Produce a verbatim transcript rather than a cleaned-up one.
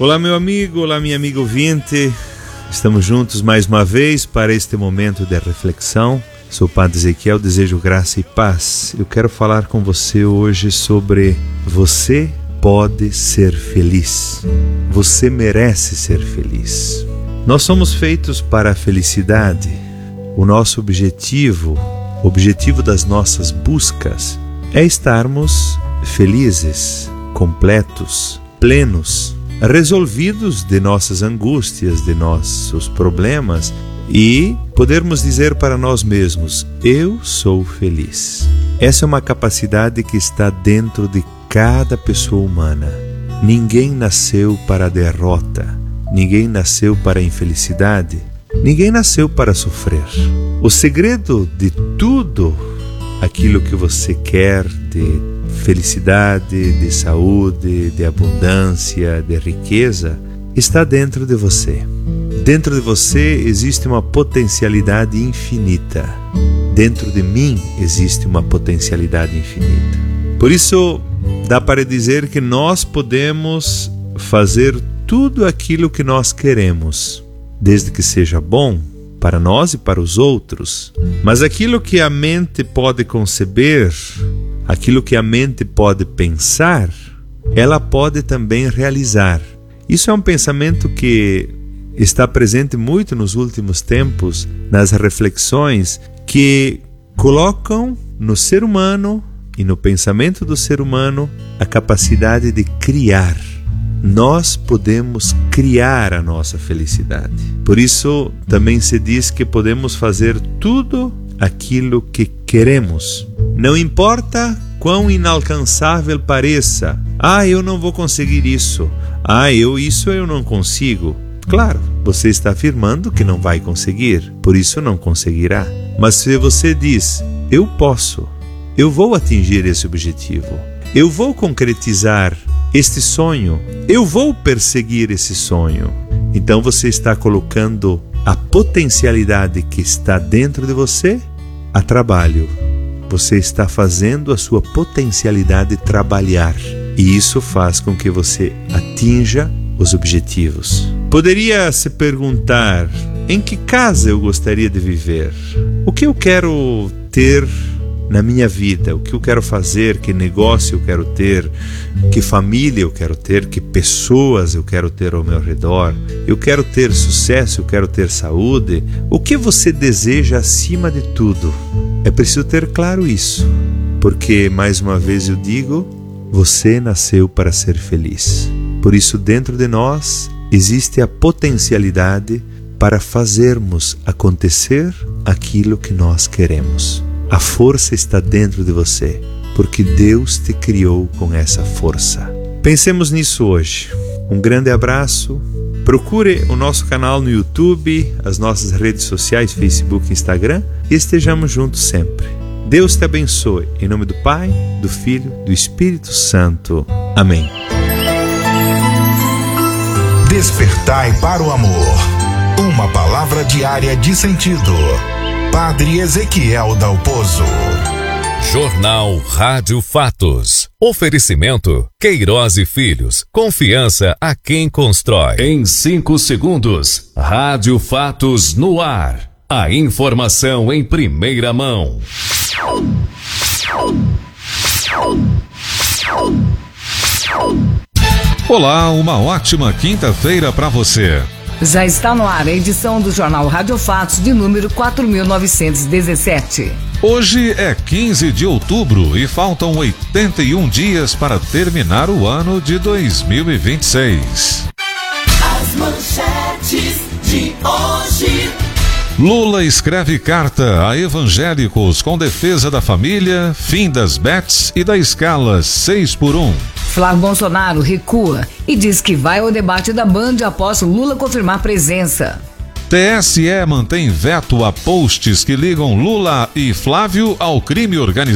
Olá, meu amigo, olá, minha amiga ouvinte. Estamos juntos mais uma vez para este momento de reflexão. Sou o Padre Ezequiel, desejo graça e paz. Eu quero falar com você hoje sobre você pode ser feliz. Você merece ser feliz. Nós somos feitos para a felicidade. O nosso objetivo, o objetivo das nossas buscas é estarmos felizes, completos, plenos, resolvidos de nossas angústias, de nossos problemas e podermos dizer para nós mesmos: eu sou feliz. Essa é uma capacidade que está dentro de cada pessoa humana. Ninguém nasceu para a derrota, ninguém nasceu para a infelicidade, ninguém nasceu para sofrer. O segredo de tudo aquilo que você quer de felicidade, de saúde, de abundância, de riqueza, está dentro de você. Dentro de você existe uma potencialidade infinita. Dentro de mim existe uma potencialidade infinita. Por isso, dá para dizer que nós podemos fazer tudo aquilo que nós queremos, desde que seja bom para nós e para os outros. Mas aquilo que a mente pode conceber, aquilo que a mente pode pensar, ela pode também realizar. Isso é um pensamento que está presente muito nos últimos tempos, nas reflexões que colocam no ser humano e no pensamento do ser humano a capacidade de criar. Nós podemos criar a nossa felicidade. Por isso, também se diz que podemos fazer tudo aquilo que queremos. Não importa quão inalcançável pareça. Ah, eu não vou conseguir isso. Ah, eu isso eu não consigo. Claro, você está afirmando que não vai conseguir, por isso não conseguirá. Mas se você diz: eu posso, eu vou atingir esse objetivo, eu vou concretizar este sonho, eu vou perseguir esse sonho, então você está colocando a potencialidade que está dentro de você a trabalho. Você está fazendo a sua potencialidade trabalhar, e isso faz com que você atinja os objetivos. Poderia se perguntar: em que casa eu gostaria de viver? O que eu quero ter na minha vida? O que eu quero fazer? Que negócio eu quero ter? Que família eu quero ter? Que pessoas eu quero ter ao meu redor? Eu quero ter sucesso? Eu quero ter saúde? O que você deseja acima de tudo? É preciso ter claro isso, porque, mais uma vez eu digo, você nasceu para ser feliz. Por isso, dentro de nós existe a potencialidade para fazermos acontecer aquilo que nós queremos. A força está dentro de você, porque Deus te criou com essa força. Pensemos nisso hoje. Um grande abraço. Procure o nosso canal no YouTube, as nossas redes sociais, Facebook e Instagram, e estejamos juntos sempre. Deus te abençoe. Em nome do Pai, do Filho, do Espírito Santo. Amém. Despertai para o amor. Uma palavra diária de sentido. Padre Ezequiel Dalpozo. Jornal Rádio Fatos. Oferecimento Queiroz e Filhos. Confiança a quem constrói. Em cinco segundos, Rádio Fatos no ar. A informação em primeira mão. Olá, uma ótima quinta-feira para você. Já está no ar a edição do Jornal Rádio Fatos de número quatro mil novecentos e dezessete. Hoje é quinze de outubro e faltam oitenta e um dias para terminar o ano de dois mil e vinte e seis. As manchetes de hoje. Lula escreve carta a evangélicos com defesa da família, fim das bets e da escala seis por um. Flávio Bolsonaro recua e diz que vai ao debate da Band após Lula confirmar presença. T S E mantém veto a posts que ligam Lula e Flávio ao crime organizado.